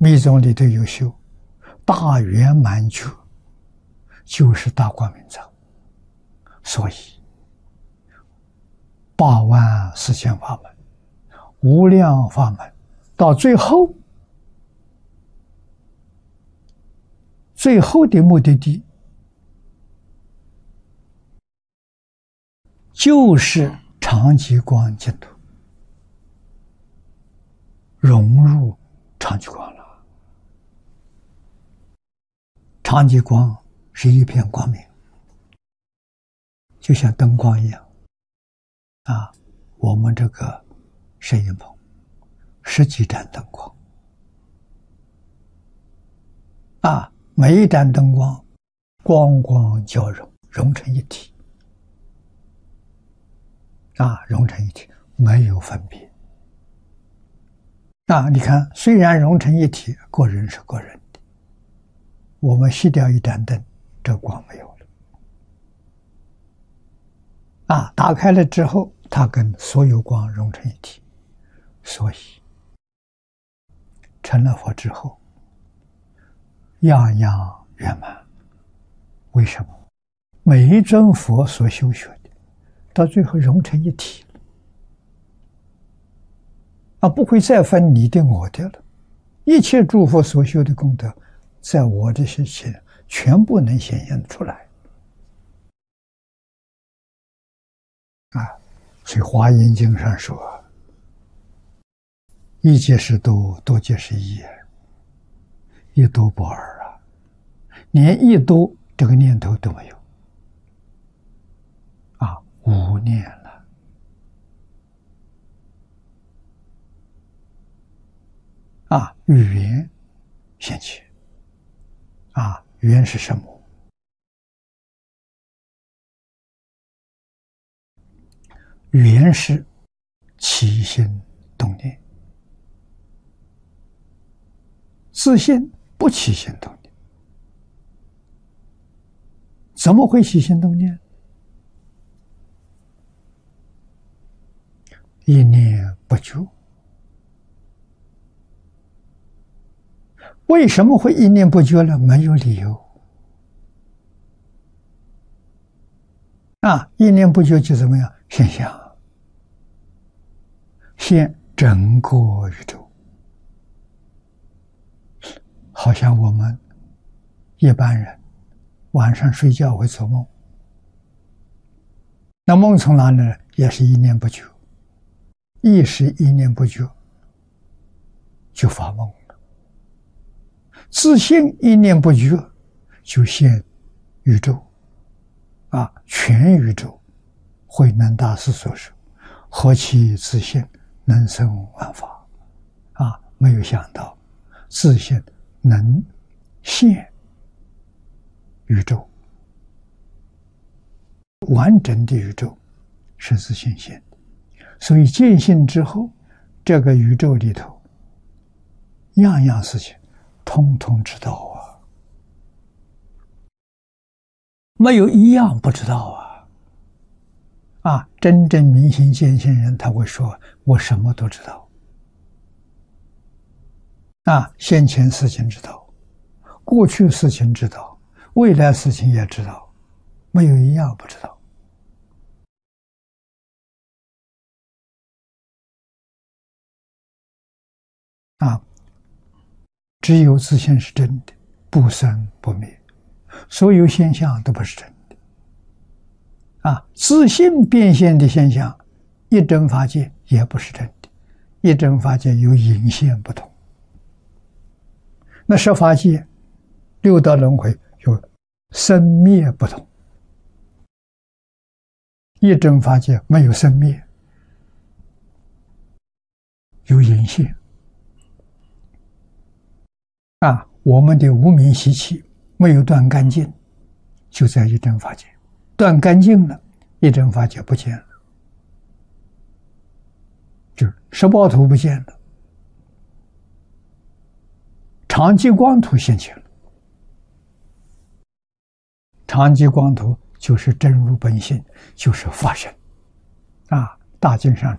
密宗里头有修大圆满觉，就是大光明藏。所以84000法门，无量法门，到最后的目的地就是常寂光净土，融入常寂光了。常寂光是一片光明，就像灯光一样啊。我们这个摄影棚10几盏灯光啊，每一盏灯光光光交融，融成一体啊，融成一体，没有分别啊。你看，虽然融成一体，个人是个人的，我们熄掉一盏灯，这光没有了啊。打开了之后，它跟所有光融成一体，所以成了佛之后，样样圆满。为什么？每一尊佛所修学的，到最后融成一体了啊，不会再分你的我的了。一切诸佛所修的功德，在我这些前全部能显现出来啊。所以《华严经》上说：“一即是多，多即是一，一多不二啊！连一多这个念头都没有啊，无念了啊！语言现起啊，语言是什么？语言是起心动念，自信不起心动念，怎么会起心动念？一念不觉。为什么会一念不觉呢？没有理由啊！一念不觉就怎么样？现象。现整个宇宙，好像我们一般人晚上睡觉会做梦，那梦从哪里呢？也是一念不觉，意识一念不觉就发梦了，自信一念不觉就现宇宙啊，全宇宙。慧能大师所说：“何其自信，能生万法。”啊，没有想到自信能现宇宙，完整的宇宙是自信现的。所以见性之后，这个宇宙里头样样事情通通知道啊，没有一样不知道啊。啊，真正明心见性人，他会说：“我什么都知道。”啊，先前事情知道，过去事情知道，未来事情也知道，没有一样不知道。啊，只有自性是真的，不生不灭，所有现象都不是真的。啊，自性变现的现象，一真法界也不是真的，一真法界有隐现不同。那十法界、六道轮回有生灭不同，一真法界没有生灭，有隐现。啊，我们的无明习气没有断干净，就在一真法界。断干净了，一真法界不见了，就十报图不见了，常寂光图现前了。常寂光图就是真如本性，就是法身啊。大经上